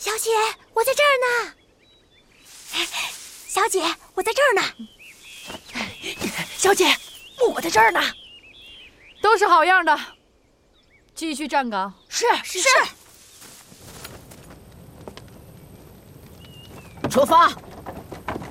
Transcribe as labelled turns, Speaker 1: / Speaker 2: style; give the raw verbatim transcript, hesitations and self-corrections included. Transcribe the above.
Speaker 1: 小姐，我在这儿呢。小姐，我在这儿呢。
Speaker 2: 小姐，我在这儿呢。
Speaker 3: 都是好样的，继续站岗。
Speaker 2: 是是是。出发。